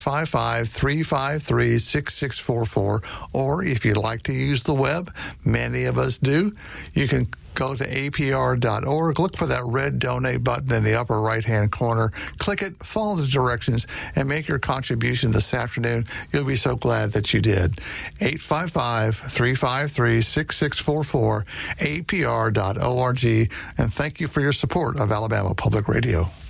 855-353-6644. Or if you'd like to use the web, many of us do, you can go to apr.org, look for that red donate button in the upper right-hand corner, click it, follow the directions, and make your contribution this afternoon. You'll be so glad that you did. 855-353-6644, apr.org, and thank you for your support of Alabama Public Radio.